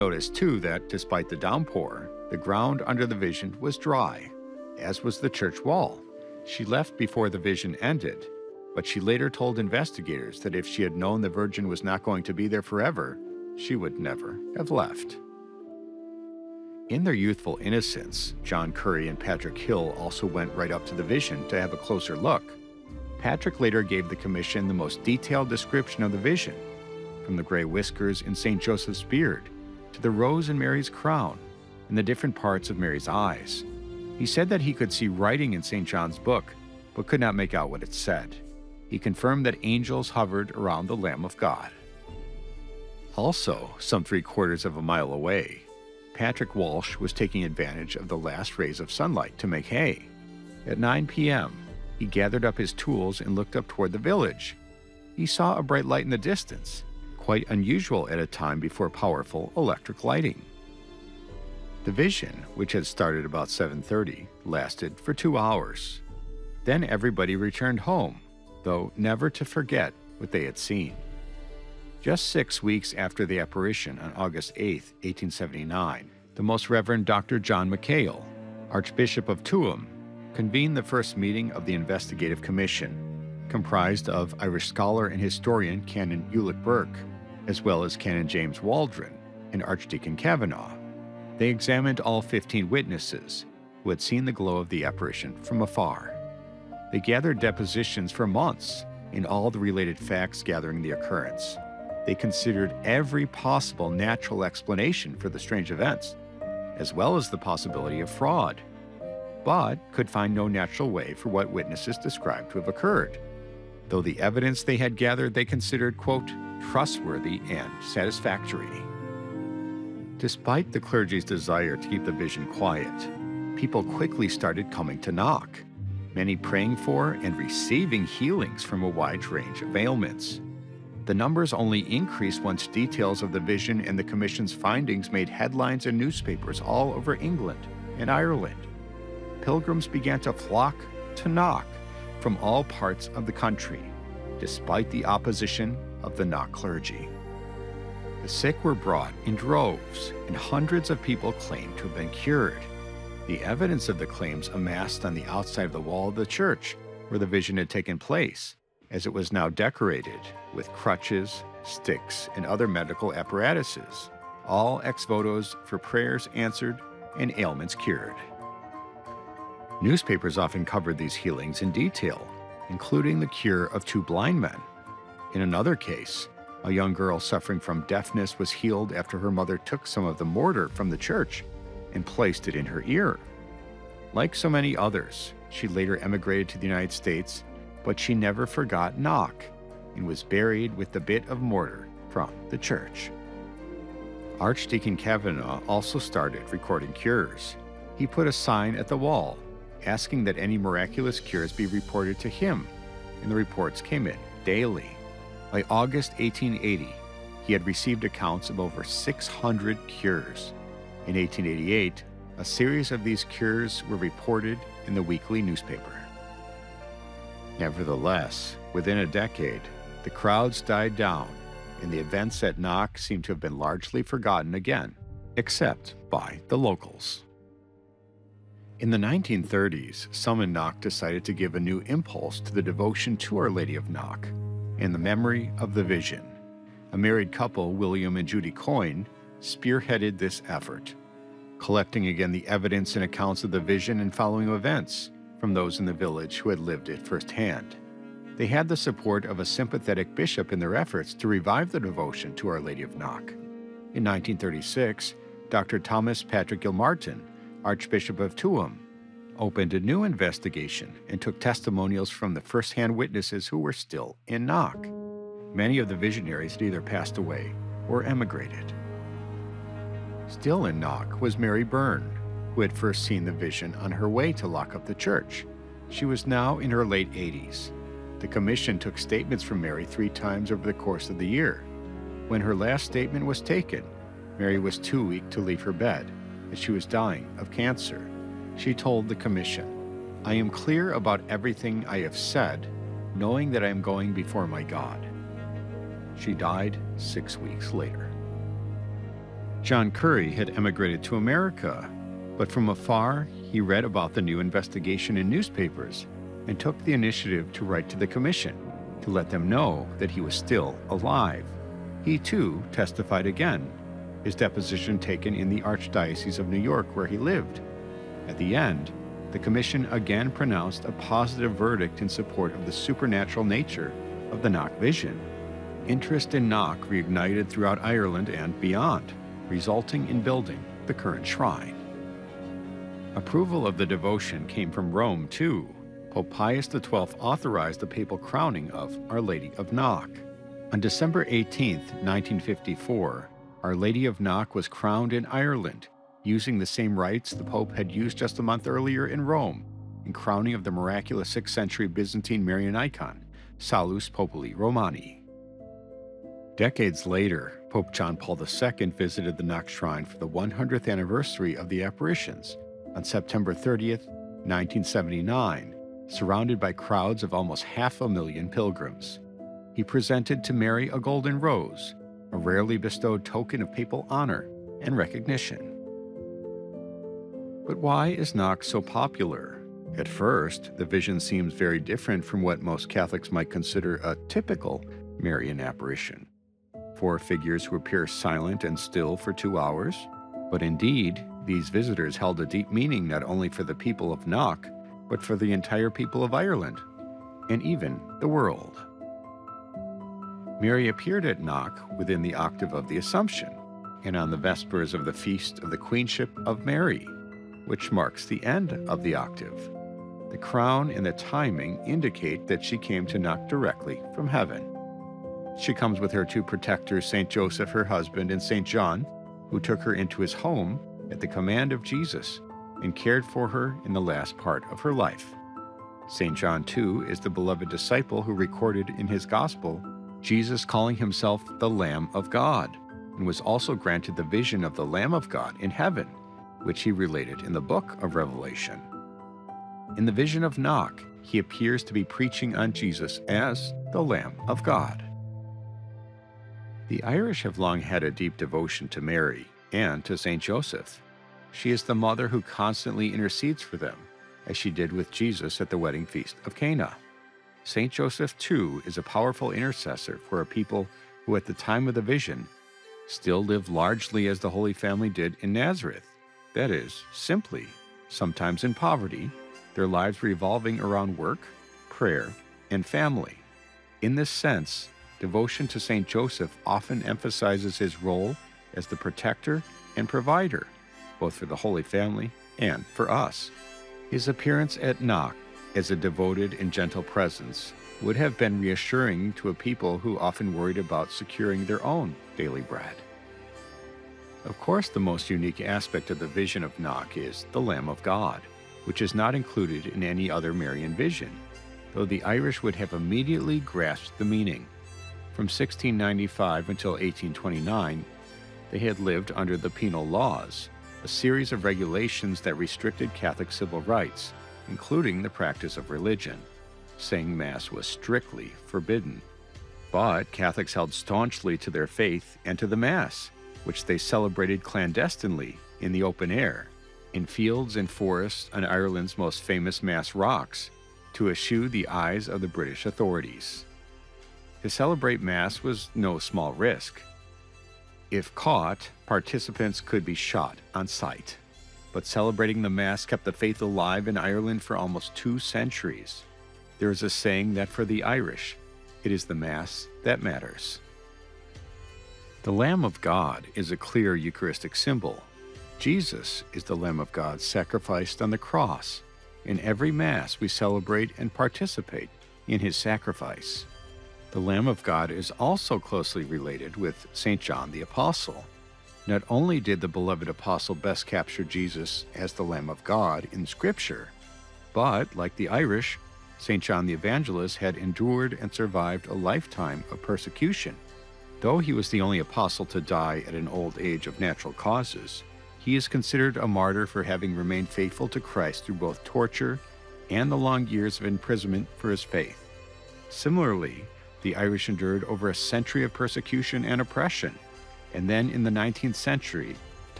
Noticed too that despite the downpour, the ground under the vision was dry, as was the church wall. She left before the vision ended, but she later told investigators that if she had known the Virgin was not going to be there forever, she would never have left. In their youthful innocence, John Curry and Patrick Hill also went right up to the vision to have a closer look. Patrick later gave the commission the most detailed description of the vision, from the gray whiskers in St. Joseph's beard to the rose in Mary's crown and the different parts of Mary's eyes. He said that he could see writing in St. John's book, but could not make out what it said. He confirmed that angels hovered around the Lamb of God. Also, some 3/4 of a mile away, Patrick Walsh was taking advantage of the last rays of sunlight to make hay. At 9 p.m., he gathered up his tools and looked up toward the village. He saw a bright light in the distance, quite unusual at a time before powerful electric lighting. The vision, which had started about 7:30, lasted for 2 hours. Then everybody returned home, though never to forget what they had seen. Just 6 weeks after the apparition on August 8, 1879, the Most Reverend Dr. John McHale, Archbishop of Tuam, convened the first meeting of the Investigative Commission, comprised of Irish scholar and historian Canon Ulick Burke, as well as Canon James Waldron and Archdeacon Kavanaugh. They examined all 15 witnesses who had seen the glow of the apparition from afar. They gathered depositions for months in all the related facts gathering the occurrence. They considered every possible natural explanation for the strange events, as well as the possibility of fraud, but could find no natural way for what witnesses described to have occurred, though the evidence they had gathered they considered, quote, trustworthy and satisfactory. Despite the clergy's desire to keep the vision quiet, people quickly started coming to knock, many praying for and receiving healings from a wide range of ailments. The numbers only increased once details of the vision and the Commission's findings made headlines in newspapers all over England and Ireland. Pilgrims began to flock to Knock from all parts of the country, despite the opposition of the Knock clergy. The sick were brought in droves, and hundreds of people claimed to have been cured. The evidence of the claims amassed on the outside of the wall of the church where the vision had taken place, as it was now decorated with crutches, sticks, and other medical apparatuses, all ex votos for prayers answered and ailments cured. Newspapers often covered these healings in detail, including the cure of 2 blind men. In another case, a young girl suffering from deafness was healed after her mother took some of the mortar from the church and placed it in her ear. Like so many others, she later emigrated to the United States, but she never forgot Knock and was buried with the bit of mortar from the church. Archdeacon Kavanaugh also started recording cures. He put a sign at the wall asking that any miraculous cures be reported to him, and the reports came in daily. By August 1880, he had received accounts of over 600 cures. In 1888, a series of these cures were reported in the weekly newspaper. Nevertheless, within a decade, the crowds died down, and the events at Knock seem to have been largely forgotten again, except by the locals. In the 1930s, some in Knock decided to give a new impulse to the devotion to Our Lady of Knock and the memory of the vision. A married couple, William and Judy Coyne, spearheaded this effort, collecting again the evidence and accounts of the vision and following events from those in the village who had lived it firsthand. They had the support of a sympathetic bishop in their efforts to revive the devotion to Our Lady of Knock. In 1936, Dr. Thomas Patrick Gilmartin, Archbishop of Tuam, opened a new investigation and took testimonials from the first-hand witnesses who were still in Knock. Many of the visionaries had either passed away or emigrated. Still in Knock was Mary Byrne, who had first seen the vision on her way to lock up the church. She was now in her late 80s. The commission took statements from Mary 3 times over the course of the year. When her last statement was taken, Mary was too weak to leave her bed, as she was dying of cancer. She told the commission, "I am clear about everything I have said, knowing that I am going before my God." She died 6 weeks later. John Curry had emigrated to America, but from afar he read about the new investigation in newspapers and took the initiative to write to the commission to let them know that he was still alive. He too testified again, his deposition taken in the Archdiocese of New York where he lived. At the end, the commission again pronounced a positive verdict in support of the supernatural nature of the Knock vision. Interest in Knock reignited throughout Ireland and beyond, resulting in building the current shrine. Approval of the devotion came from Rome too. Pope Pius XII authorized the papal crowning of Our Lady of Knock. On December 18, 1954, Our Lady of Knock was crowned in Ireland, using the same rites the Pope had used just a month earlier in Rome, in crowning of the miraculous 6th century Byzantine Marian icon, Salus Populi Romani. Decades later, Pope John Paul II visited the Knock Shrine for the 100th anniversary of the apparitions on September 30, 1979, surrounded by crowds of almost 500,000 pilgrims. He presented to Mary a golden rose, a rarely bestowed token of papal honor and recognition. But why is Knock so popular? At first, the vision seems very different from what most Catholics might consider a typical Marian apparition. 4 figures who appear silent and still for 2 hours. But indeed, these visitors held a deep meaning not only for the people of Knock, but for the entire people of Ireland, and even the world. Mary appeared at Knock within the octave of the Assumption, and on the Vespers of the Feast of the Queenship of Mary, which marks the end of the octave. The crown and the timing indicate that she came to Knock directly from heaven. She comes with her 2 protectors, St. Joseph, her husband, and St. John, who took her into his home at the command of Jesus and cared for her in the last part of her life. St. John, too, is the beloved disciple who recorded in his Gospel Jesus calling himself the Lamb of God, and was also granted the vision of the Lamb of God in heaven, which he related in the book of Revelation. In the vision of Knock, he appears to be preaching on Jesus as the Lamb of God. The Irish have long had a deep devotion to Mary and to St. Joseph. She is the mother who constantly intercedes for them, as she did with Jesus at the wedding feast of Cana. St. Joseph, too, is a powerful intercessor for a people who at the time of the vision still live largely as the Holy Family did in Nazareth, that is, simply, sometimes in poverty, their lives revolving around work, prayer, and family. In this sense, devotion to St. Joseph often emphasizes his role as the protector and provider, both for the Holy Family and for us. His appearance at Knock as a devoted and gentle presence would have been reassuring to a people who often worried about securing their own daily bread. Of course, the most unique aspect of the vision of Knock is the Lamb of God, which is not included in any other Marian vision, though the Irish would have immediately grasped the meaning. From 1695 until 1829, they had lived under the penal laws, a series of regulations that restricted Catholic civil rights, including the practice of religion. Saying Mass was strictly forbidden. But Catholics held staunchly to their faith and to the Mass, which they celebrated clandestinely in the open air, in fields and forests on Ireland's most famous Mass rocks, to eschew the eyes of the British authorities. To celebrate Mass was no small risk. If caught, participants could be shot on sight. But celebrating the Mass kept the faith alive in Ireland for almost 2 centuries. There is a saying that for the Irish, it is the Mass that matters. The Lamb of God is a clear Eucharistic symbol. Jesus is the Lamb of God sacrificed on the cross. In every Mass, we celebrate and participate in his sacrifice. The Lamb of God is also closely related with St. John the Apostle. Not only did the beloved apostle best capture Jesus as the Lamb of God in Scripture, but, like the Irish, St. John the Evangelist had endured and survived a lifetime of persecution. Though he was the only apostle to die at an old age of natural causes, he is considered a martyr for having remained faithful to Christ through both torture and the long years of imprisonment for his faith. Similarly, the Irish endured over a century of persecution and oppression, And then in the 19th century,